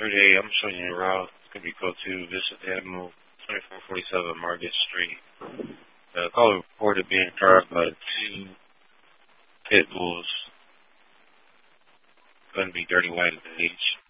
I'm showing you a route. It's going to be code 2, Bishop Animal, 2447 Market Street. Caller reported being charged by 2 pit bulls. Going to be dirty white age.